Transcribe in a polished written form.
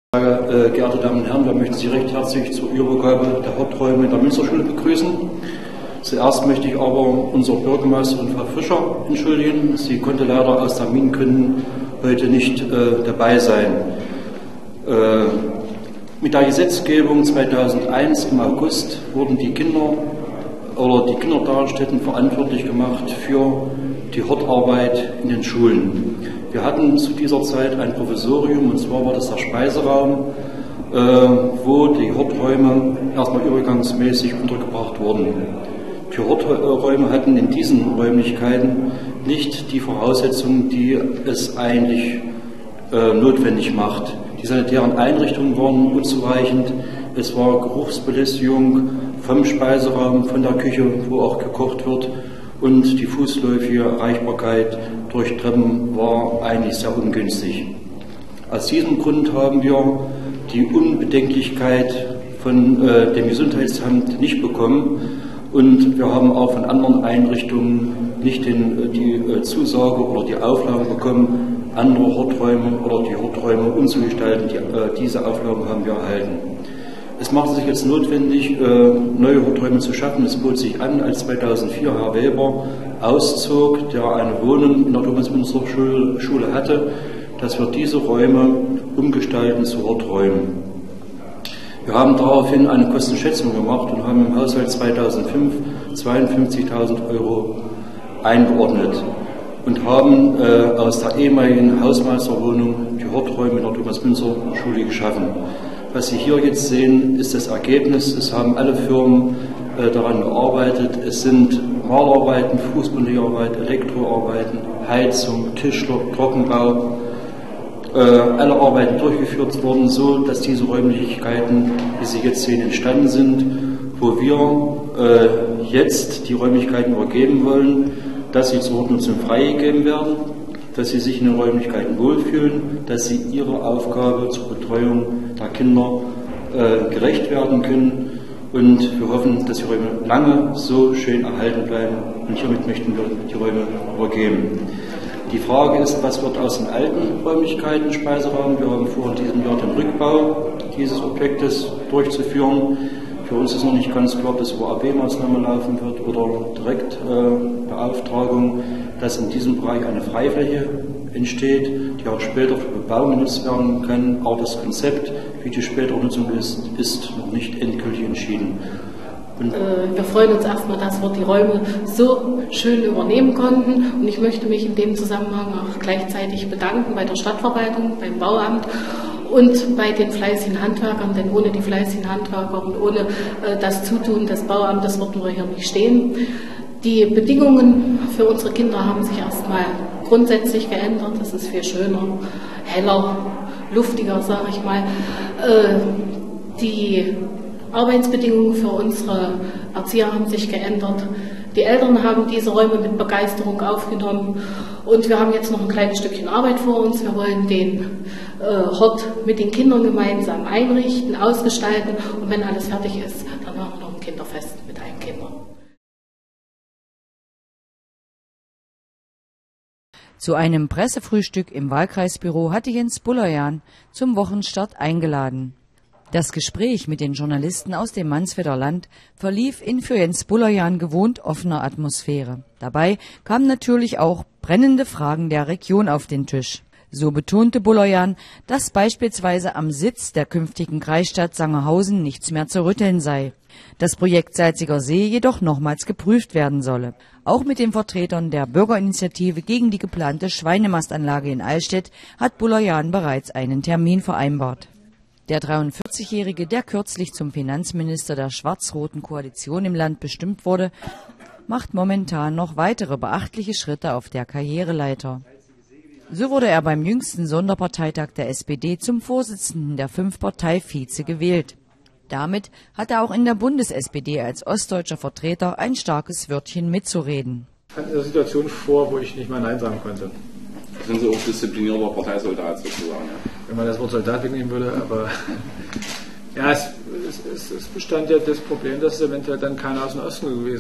Geehrte Damen und Herren, wir möchten Sie recht herzlich zur Übergabe der Haupträume in der Münsterschule begrüßen. Zuerst möchte ich aber unsere Bürgermeisterin Frau Fischer entschuldigen. Sie konnte leider aus Termingründen heute nicht dabei sein. Mit der Gesetzgebung 2001 im August wurden die Kindertagesstätten verantwortlich gemacht für die Hortarbeit in den Schulen. Wir hatten zu dieser Zeit ein Provisorium, und zwar war das der Speiseraum, wo die Horträume erstmal übergangsmäßig untergebracht wurden. Die Horträume hatten in diesen Räumlichkeiten nicht die Voraussetzungen, die es eigentlich notwendig macht. Die sanitären Einrichtungen waren unzureichend, es war Geruchsbelästigung vom Speiseraum, von der Küche, wo auch gekocht wird, und die fußläufige Erreichbarkeit durch Treppen war eigentlich sehr ungünstig. Aus diesem Grund haben wir die Unbedenklichkeit von dem Gesundheitsamt nicht bekommen, und wir haben auch von anderen Einrichtungen nicht die Zusage oder die Auflage bekommen, andere Horträume oder die Horträume umzugestalten. Diese Auflagen haben wir erhalten. Es machte sich jetzt notwendig, neue Horträume zu schaffen. Es bot sich an, als 2004 Herr Weber auszog, der eine Wohnung in der Thomas-Münster-Schule hatte, dass wir diese Räume umgestalten zu Horträumen. Wir haben daraufhin eine Kostenschätzung gemacht und haben im Haushalt 2005 52.000 € eingeordnet und haben aus der ehemaligen Hausmeisterwohnung die Horträume in der Thomas-Münster-Schule geschaffen. Was Sie hier jetzt sehen, ist das Ergebnis. Es haben alle Firmen daran gearbeitet. Es sind Malarbeiten, Fußbodenarbeit, Elektroarbeiten, Heizung, Tischler, Trockenbau. Alle Arbeiten durchgeführt worden, so dass diese Räumlichkeiten, wie Sie jetzt sehen, entstanden sind, wo wir jetzt die Räumlichkeiten übergeben wollen, dass sie zur Nutzung freigegeben werden, dass sie sich in den Räumlichkeiten wohlfühlen, dass sie ihrer Aufgabe zur Betreuung der Kinder gerecht werden können. Und wir hoffen, dass die Räume lange so schön erhalten bleiben. Und hiermit möchten wir die Räume übergeben. Die Frage ist, was wird aus den alten Räumlichkeiten, Speiseraum? Wir haben vor, in diesem Jahr den Rückbau dieses Objektes durchzuführen. Für uns ist noch nicht ganz klar, ob das über AB-Maßnahme laufen wird oder Direktbeauftragung, dass in diesem Bereich eine Freifläche entsteht, die auch später für Bebauung genutzt werden kann. Aber das Konzept, wie die spätere Nutzung ist noch nicht endgültig entschieden. Wir freuen uns erstmal, dass wir die Räume so schön übernehmen konnten, und ich möchte mich in dem Zusammenhang auch gleichzeitig bedanken bei der Stadtverwaltung, beim Bauamt und bei den fleißigen Handwerkern, denn ohne die fleißigen Handwerker und ohne das Zutun des Bauamtes würden wir hier nicht stehen. Die Bedingungen für unsere Kinder haben sich erstmal grundsätzlich geändert. Das ist viel schöner, heller, luftiger, sage ich mal. Die Arbeitsbedingungen für unsere Erzieher haben sich geändert. Die Eltern haben diese Räume mit Begeisterung aufgenommen, und wir haben jetzt noch ein kleines Stückchen Arbeit vor uns. Wir wollen den Hort mit den Kindern gemeinsam einrichten, ausgestalten, und wenn alles fertig ist, dann machen wir noch ein Kinderfest mit allen Kindern. Zu einem Pressefrühstück im Wahlkreisbüro hatte Jens Bullerjahn zum Wochenstart eingeladen. Das Gespräch mit den Journalisten aus dem Mansfelder Land verlief in für Jens Bullerjahn gewohnt offener Atmosphäre. Dabei kamen natürlich auch brennende Fragen der Region auf den Tisch. So betonte Bullerjahn, dass beispielsweise am Sitz der künftigen Kreisstadt Sangerhausen nichts mehr zu rütteln sei. Das Projekt Salziger See jedoch nochmals geprüft werden solle. Auch mit den Vertretern der Bürgerinitiative gegen die geplante Schweinemastanlage in Allstedt hat Bullerjahn bereits einen Termin vereinbart. Der 43-Jährige, der kürzlich zum Finanzminister der schwarz-roten Koalition im Land bestimmt wurde, macht momentan noch weitere beachtliche Schritte auf der Karriereleiter. So wurde er beim jüngsten Sonderparteitag der SPD zum Vorsitzenden der 5-Partei-Vize gewählt. Damit hat er auch in der Bundes-SPD als ostdeutscher Vertreter ein starkes Wörtchen mitzureden. Ich fand eine Situation vor, wo ich nicht mal Nein sagen konnte. Sind Sie auch disziplinierter Parteisoldat sozusagen? Ja? Wenn man das Wort Soldat wegnehmen würde, aber ja, es bestand ja das Problem, dass es eventuell dann keiner aus dem Osten gewesen